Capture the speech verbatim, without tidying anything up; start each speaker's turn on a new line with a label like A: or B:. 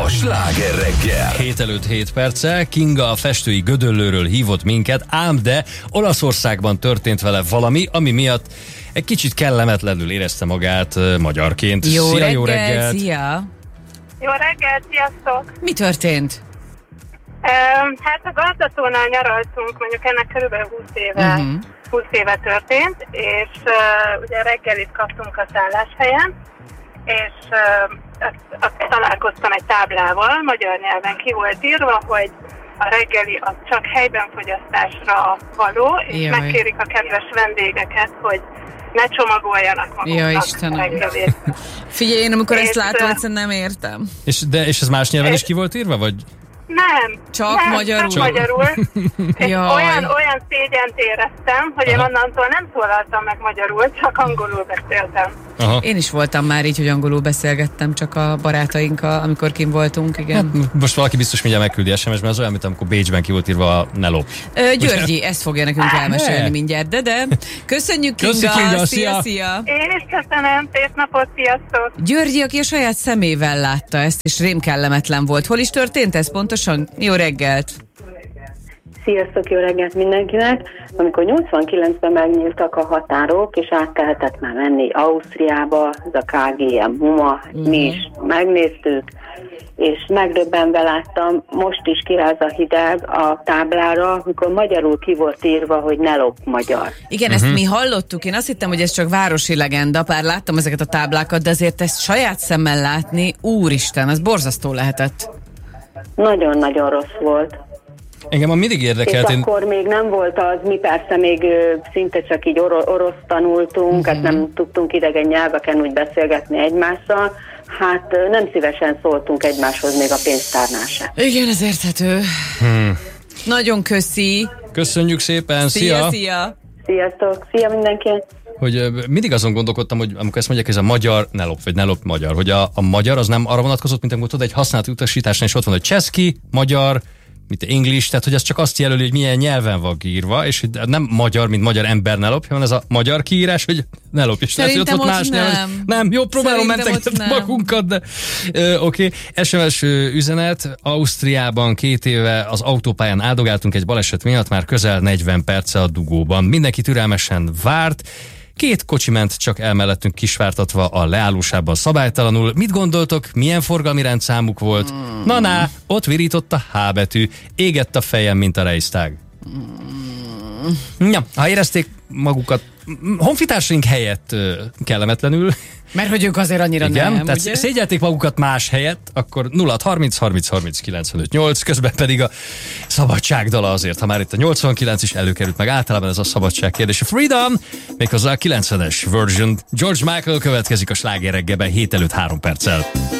A: A Sláger reggel.
B: Hét előtt hét perccel Kinga a festői Gödöllőről hívott minket, ám de Olaszországban történt vele valami, ami miatt egy kicsit kellemetlenül érezte magát uh, magyarként.
C: Jó
B: Szia,
C: reggel,
B: jó reggelt!
C: szia!
D: Jó reggelt, sziasztok!
C: Mi történt?
D: Um, hát a Gazdatónál nyaraltunk, mondjuk ennek körülbelül húsz éve, uh-huh. húsz éve történt, és uh, ugye reggelit kaptunk a szálláshelyen, és uh, azt, azt találkoztam egy táblával, magyar nyelven ki volt írva, hogy a reggeli az csak helyben fogyasztásra való, és
C: Jaj.
D: megkérik a kedves vendégeket, hogy ne csomagoljanak maguknak
C: Ja, Istenem.
D: reggelit.
C: Figyelj, én amikor
D: És,
C: ezt látom,
D: uh,
C: egyszerűen nem értem.
B: És, de, és ez más nyelven is ki volt írva, vagy?
D: Nem.
C: Csak
D: nem,
C: magyarul?
D: Csak magyarul. És
C: Jaj.
D: olyan, olyan szégyent éreztem, hogy én onnantól nem szólaltam meg magyarul, csak angolul beszéltem.
B: Aha.
C: Én is voltam már így, hogy angolul beszélgettem csak a barátainkkal, amikor kim voltunk, igen.
B: Most valaki biztos mindjárt megküldi es em es-ben, az olyan, mint amikor Bécsben ki volt írva a ne lop.
C: Ö, Györgyi, ezt fogja nekünk elmesélni
B: ne.
C: mindjárt, de de. Köszönjük, Kinga!
B: Köszi, Kinga,
C: szia,
B: szia.
C: szia!
D: Én is köszönöm, szép napot, sziasztok!
C: Györgyi, aki a saját szemével látta ezt, és rémkellemetlen volt. Hol is történt ez pontosan? Jó reggelt!
E: Sziasztok, jó reggelt mindenkinek! Amikor nyolcvankilencben megnyíltak a határok, és át lehetett már menni Ausztriába, ez a ká gé em Huma, uh-huh. mi is megnéztük, és megdöbbenve láttam, most is kiráz a hideg a táblára, amikor magyarul ki volt írva, hogy ne lop magyar.
C: Igen, uh-huh. ezt mi hallottuk, én azt hittem, hogy ez csak városi legenda, bár láttam ezeket a táblákat, de azért ezt saját szemmel látni, úristen, ez borzasztó lehetett.
E: Nagyon-nagyon rossz volt.
B: Engem mindig érdekelt.
E: És
B: én...
E: akkor még nem volt az, mi persze még ö, szinte csak így or- orosz tanultunk, uh-huh. hát nem tudtunk idegen nyelveken úgy beszélgetni egymással, hát ö, nem szívesen szóltunk egymáshoz még a pénztárnál se.
C: Igen, ez érthető. Hmm. Nagyon köszi.
B: Köszönjük szépen,
C: Szia,
B: szia!
C: szia!
E: Sziasztok, szia mindenki!
B: Hogy ö, mindig azon gondolkodtam, hogy amikor ezt mondják, ez a magyar ne lop, vagy ne lop magyar, hogy a, a magyar az nem arra vonatkozott, mint amikor tudod, egy használati utasításnál is ott van, hogy cseszki, magyar, mint English, tehát hogy ez csak azt jelöli, hogy milyen nyelven van kiírva, és hogy nem magyar, mint magyar ember ne lopja, hanem ez a magyar kiírás, hogy ne lopj. És lehet, hogy ott, ott más
C: nem.
B: Nyelv, nem, jó, próbálom mentegetni magunkat, de oké. Okay. es em es üzenet, Ausztriában két éve az autópályán áldogáltunk egy baleset miatt, már közel negyven perce a dugóban. Mindenki türelmesen várt, két kocsi ment csak el mellettünk kisvártatva a leállósában szabálytalanul. Mit gondoltok, milyen forgalmi rendszámuk volt? Mm. Na-na, ott virított a H betű. Égett a fejem, mint a Reichstag. Mm. Ja, ha érezték magukat honfitársaink helyett kellemetlenül.
C: Mert hogy ők azért annyira
B: igen,
C: nem,
B: tehát
C: ugye?
B: szégyelték magukat más helyett, akkor nulla harminc harminc harminc kilencvenöt nyolc, közben pedig a szabadságdala azért, ha már itt a nyolcvankilenc is előkerült, meg általában ez a szabadság kérdése. Freedom, méghozzá a kilencvenes version. George Michael következik a Sláger reggelben hét előtt három perccel.